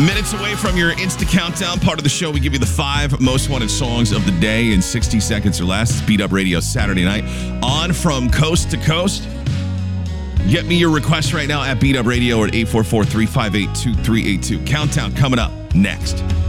Minutes away from your Insta Countdown part of the show, we give you the 5 most wanted songs of the day in 60 seconds or less. It's Beat Up Radio Saturday night. On from coast to coast. Get me your requests right now at Beat Up Radio or at 844-358-2382. Countdown coming up next.